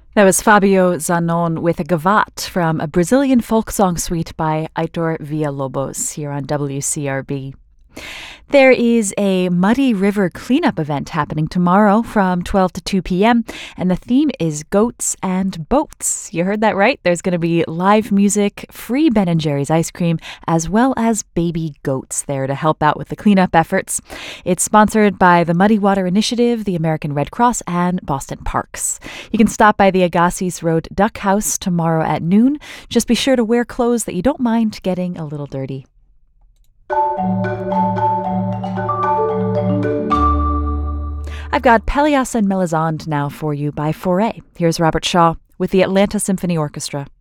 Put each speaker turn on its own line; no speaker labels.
That was Fabio Zanon with a Gavotte from a Brazilian folk song suite by Aitor Villalobos here on WCRB. There is a Muddy River cleanup event happening tomorrow from 12 to 2 p.m., and the theme is goats and boats. You heard that right. There's going to be live music, free Ben & Jerry's ice cream, as well as baby goats there to help out with the cleanup efforts. It's sponsored by the Muddy Water Initiative, the American Red Cross, and Boston Parks. You can stop by the Agassiz Road Duck House tomorrow at noon. Just be sure to wear clothes that you don't mind getting a little dirty. I've got Pelléas and Melisande now for you by Fauré. Here's Robert Shaw with the Atlanta Symphony Orchestra.